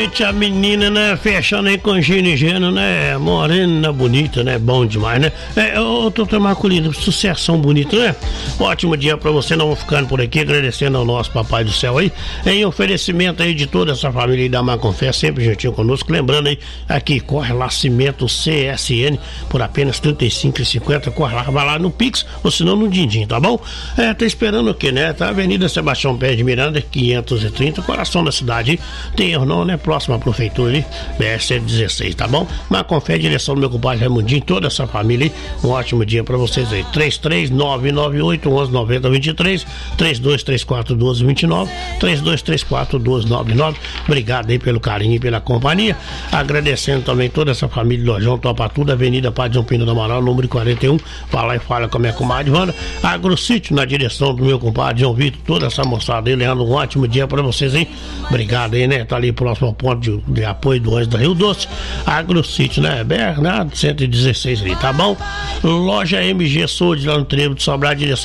A menina, né, fechando aí com ginigeno, né, morena, bonita, né, bom demais, né? Ô, doutor Marcolino, sucessão bonita, né? Ótimo dia pra você, não vou ficando por aqui, agradecendo ao nosso Papai do Céu aí, em oferecimento aí de toda essa família aí da Marconfé, sempre juntinho conosco, lembrando aí, aqui, corre lá, cimento CSN, por apenas R$ 35,50, corre lá, vai lá no Pix, ou senão no Dindim, tá bom? Tá esperando o quê, né? Tá Avenida Sebastião Pérez de Miranda, 530, coração da cidade, tem ou não, né? Próxima à prefeitura ali, BR-116, tá bom? Marconfé, direção do meu compadre Raimundinho, toda essa família aí, um ótimo dia pra vocês aí, 33998-1190-23, 3234-1229, 3234-1299, obrigado aí pelo carinho e pela companhia, agradecendo também toda essa família do Lojão Topa Tudo, Avenida Padre João Pino do Amaral, número 41, vai lá e fala com a minha comadre Wanda, Agrosítio, na direção do meu compadre João Vitor, toda essa moçada aí, Leandro, um ótimo dia pra vocês aí, obrigado aí, né, tá ali próximo ao ponto de apoio do Anjo da Rio Doce, Agrosítio, né, Bernardo 116 ali, tá bom? Loja MG Saúde lá no Trevo de Sobrar, direção